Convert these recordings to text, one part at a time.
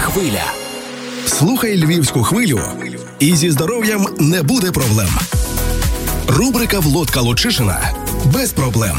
хвиля. Слухай Львівську хвилю, і зі здоров'ям не буде проблем. Рубрика «Володька Лучишина» без проблем.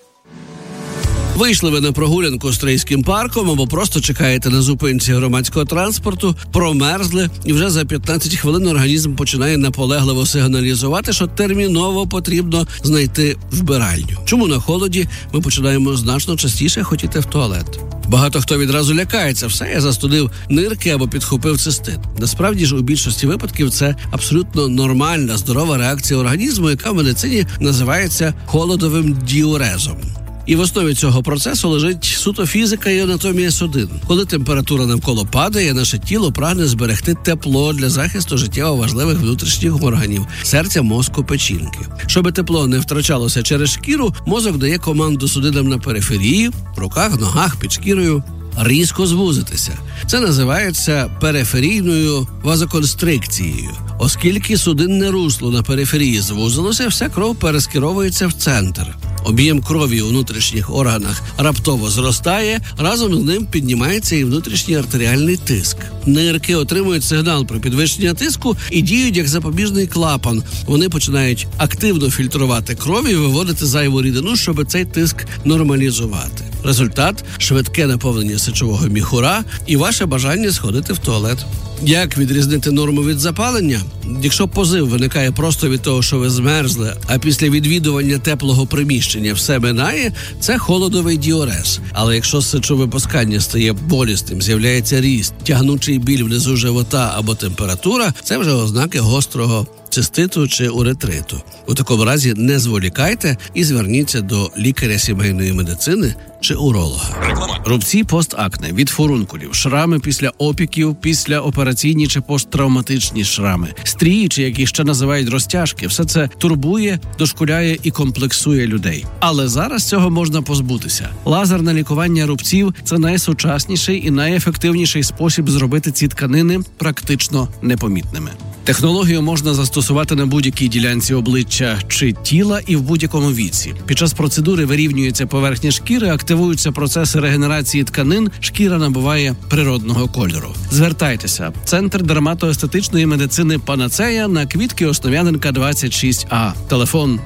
Вийшли ви на прогулянку Стрийським парком або просто чекаєте на зупинці громадського транспорту, промерзли, і вже за 15 хвилин організм починає наполегливо сигналізувати, що терміново потрібно знайти вбиральню. Чому на холоді ми починаємо значно частіше хотіти в туалет? Багато хто відразу лякається, все, я застудив нирки або підхопив цистит. Насправді ж у більшості випадків це абсолютно нормальна, здорова реакція організму, яка в медицині називається холодовим діурезом. І в основі цього процесу лежить суто фізика і анатомія судин. Коли температура навколо падає, наше тіло прагне зберегти тепло для захисту життєво важливих внутрішніх органів – серця, мозку, печінки. Щоби тепло не втрачалося через шкіру, мозок дає команду судинам на периферії, в руках, ногах, під шкірою різко звузитися. Це називається периферійною вазоконстрикцією. Оскільки судинне русло на периферії звузилося, вся кров перескеровується в центр. Об'єм крові у внутрішніх органах раптово зростає, разом з ним піднімається і внутрішній артеріальний тиск. Нирки отримують сигнал про підвищення тиску і діють як запобіжний клапан. Вони починають активно фільтрувати кров і виводити зайву рідину, щоб цей тиск нормалізувати. Результат – швидке наповнення сечового міхура і ваше бажання сходити в туалет. Як відрізнити норму від запалення? Якщо позив виникає просто від того, що ви змерзли, а після відвідування теплого приміщення все минає, це холодовий діурез. Але якщо сечовипускання стає болісним, з'являється ріст, тягнучий біль внизу живота або температура, це вже ознаки гострого циститу чи уретриту. У такому разі не зволікайте і зверніться до лікаря сімейної медицини чи уролога. Рубці постакне від фурункулів, шрами після опіків, післяопераційні чи посттравматичні шрами, стрії, чи які ще називають розтяжки – все це турбує, дошкуляє і комплексує людей. Але зараз цього можна позбутися. Лазерне лікування рубців – це найсучасніший і найефективніший спосіб зробити ці тканини практично непомітними. Технологію можна застосувати на будь-якій ділянці обличчя чи тіла і в будь-якому віці. Під час процедури вирівнюється поверхня шкіри, активуються процеси регенерації тканин, шкіра набуває природного кольору. Звертайтеся. Центр дерматоестетичної медицини «Панацея» на Квітки Основ'яненка, 26А. Телефон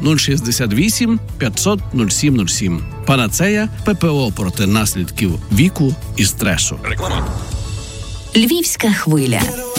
068 500 0707. «Панацея» – ППО проти наслідків віку і стресу. Львівська хвиля.